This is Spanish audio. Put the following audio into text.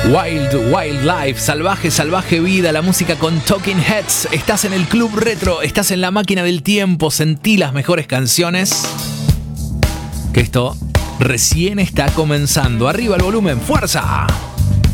Wild, Wild Life, salvaje, salvaje vida, la música con Talking Heads. Estás en el Club Retro, estás en la máquina del tiempo, sentí las mejores canciones. Que esto recién está comenzando. Arriba el volumen, fuerza.